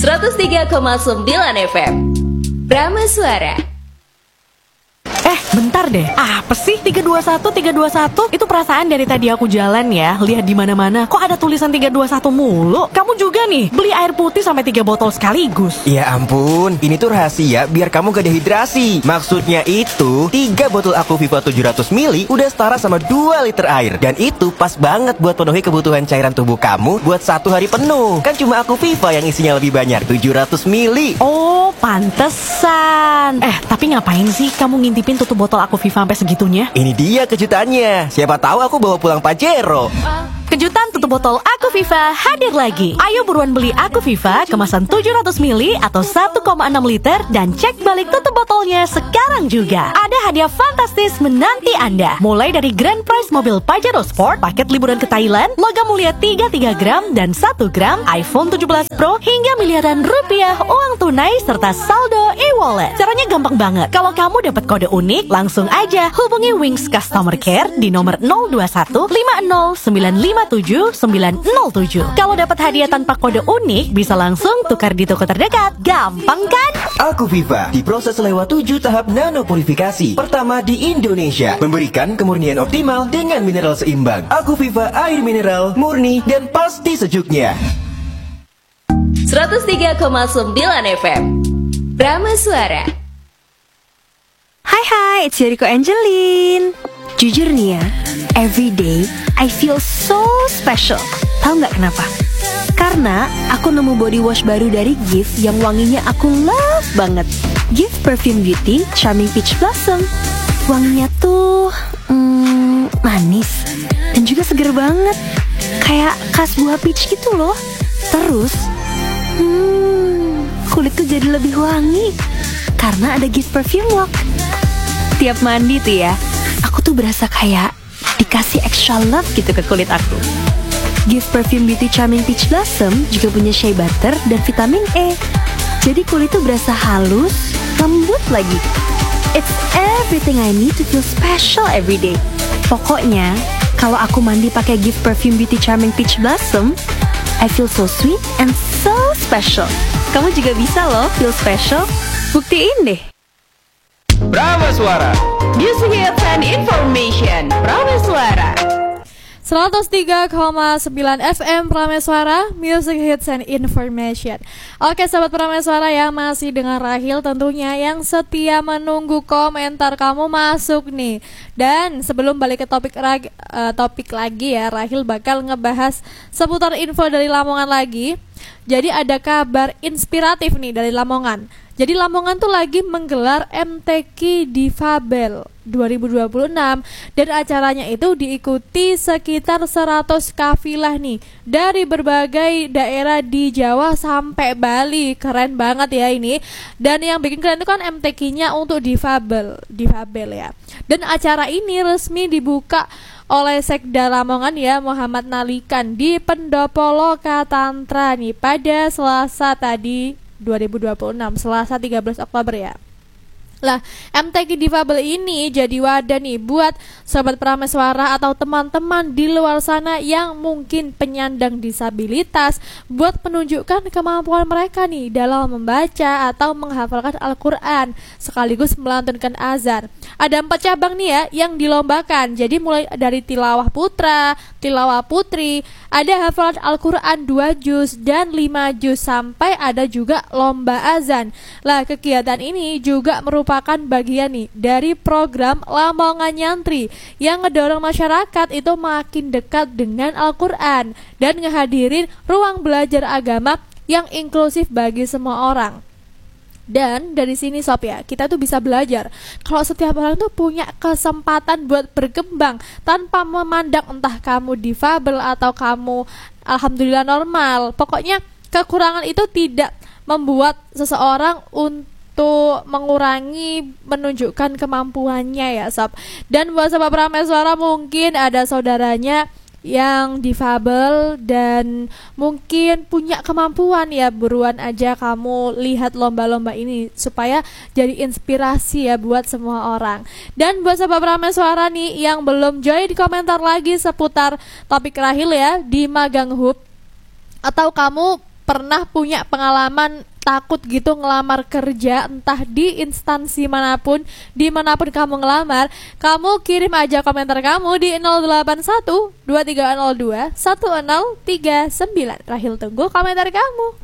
103,9 FM Prama Suara. Bentar deh, apa sih 321? Itu perasaan dari tadi aku jalan ya, lihat di mana-mana kok ada tulisan 321 mulu. Kamu juga nih, beli air putih sampai 3 botol sekaligus. Ya ampun, ini tuh rahasia biar kamu gak dehidrasi. Maksudnya itu, 3 botol Aquaviva 700 ml udah setara sama 2 liter air. Dan itu pas banget buat penuhi kebutuhan cairan tubuh kamu buat 1 hari penuh. Kan cuma Aquaviva yang isinya lebih banyak, 700 ml. Oh, pantesan. Tapi ngapain sih kamu ngintipin tutup botol Aquaviva sampai segitunya? Ini dia kejutannya. Siapa tahu aku bawa pulang Pajero. Kejutan tutup botol Aquaviva hadir lagi. Ayo buruan beli Aquaviva kemasan 700 ml atau 1,6 liter dan cek balik tutup botolnya sekarang juga. Ada hadiah fantastis menanti Anda. Mulai dari grand prize mobil Pajero Sport, paket liburan ke Thailand, logam mulia 33 gram dan 1 gram, iPhone 17 Pro, hingga miliaran rupiah uang tunai serta saldo e-wallet. Caranya gampang banget. Kalau kamu dapat kode unik, langsung aja hubungi Wings Customer Care di nomor 021 50 957 907. Kalau dapat hadiah tanpa kode unik, bisa langsung tukar di toko terdekat. Gampang kan? Aquaviva diproses lewat 7 tahap nanopurifikasi. Pertama di Indonesia, memberikan kemurnian optimal dengan mineral seimbang. Aquaviva air mineral, murni dan pasti sejuknya. 103,9 FM Prama Suara. Hai, it's Yuriko Angelin. Jujur nih ya, every day I feel so special. Tahu nggak kenapa? Karena aku nemu body wash baru dari Gift yang wanginya aku love banget. Gift Perfume Beauty Charming Peach Blossom. Wanginya tuh manis dan juga seger banget, kayak khas buah peach gitu loh. Terus kulit tuh jadi lebih wangi karena ada Gift Perfume Walk. Tiap mandi tuh ya, aku tuh berasa kayak dikasih extra love gitu ke kulit aku. Gift Perfume Beauty Charming Peach Blossom juga punya shea butter dan vitamin E. Jadi kulit tuh berasa halus, lembut lagi. It's everything I need to feel special every day. Pokoknya, kalau aku mandi pakai Gift Perfume Beauty Charming Peach Blossom, I feel so sweet and so special. Kamu juga bisa loh feel special. Buktiin deh. Prama Suara. Music Hits and Information Prama Suara. 103,9 FM Prameswara, Music Hits and Information. Oke sahabat Prameswara yang masih dengan Rahil tentunya, yang setia menunggu komentar kamu masuk nih. Dan sebelum balik ke topik lagi ya, Rahil bakal ngebahas seputar info dari Lamongan lagi. Jadi ada kabar inspiratif nih dari Lamongan. Jadi Lamongan tuh lagi menggelar MTQ Difabel 2026 dan acaranya itu diikuti sekitar 100 kafilah nih dari berbagai daerah di Jawa sampai Bali. Keren banget ya ini. Dan yang bikin keren itu kan MTQ-nya untuk Difabel ya. Dan acara ini resmi dibuka oleh Sekda Lamongan ya, Muhammad Nalikan di Pendopo Loka Tantra nih pada Selasa tadi 2026, Selasa 13 Oktober ya. Lah, MTQ Difabel ini jadi wadah nih buat sobat Prameswara atau teman-teman di luar sana yang mungkin penyandang disabilitas buat menunjukkan kemampuan mereka nih dalam membaca atau menghafalkan Al-Quran sekaligus melantunkan azan. Ada 4 cabang nih ya yang dilombakan. Jadi mulai dari tilawah putra, tilawah putri, ada hafalan Al-Quran 2 juz dan 5 juz, sampai ada juga lomba azan. Lah, kegiatan ini juga merupakan bagian nih dari program Lamongan Nyantri yang ngedorong masyarakat itu makin dekat dengan Al-Quran dan ngehadirin ruang belajar agama yang inklusif bagi semua orang. Dan dari sini sob ya, kita tuh bisa belajar kalau setiap orang tuh punya kesempatan buat berkembang tanpa memandang entah kamu difabel atau kamu alhamdulillah normal. Pokoknya kekurangan itu tidak membuat seseorang untuk mengurangi menunjukkan kemampuannya ya sob. Dan buat sobat Prameswara mungkin ada saudaranya yang difabel dan mungkin punya kemampuan ya, buruan aja kamu lihat lomba-lomba ini supaya jadi inspirasi ya buat semua orang. Dan buat sobat Prameswara nih yang belum join di komentar lagi seputar topik Rahil ya di Magang Hub, atau kamu pernah punya pengalaman takut gitu ngelamar kerja, entah di instansi manapun, dimanapun kamu ngelamar, kamu kirim aja komentar kamu di 081 2302 1039. Rahil tunggu komentar kamu.